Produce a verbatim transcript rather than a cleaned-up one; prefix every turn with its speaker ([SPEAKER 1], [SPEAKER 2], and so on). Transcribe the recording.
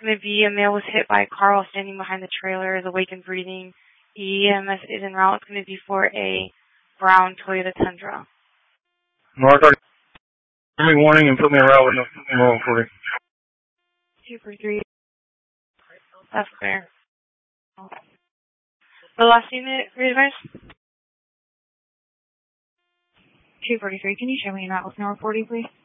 [SPEAKER 1] going to be a male was hit by a car while standing behind the trailer, is awake and breathing. E M S is en route. It's going to be for a brown Toyota Tundra.
[SPEAKER 2] Mark, give me warning and put me around with no roll for you.
[SPEAKER 1] two forty-three. That's clear. The last unit for you guys?
[SPEAKER 3] two forty-three, can you show me an Atlas number forty, please?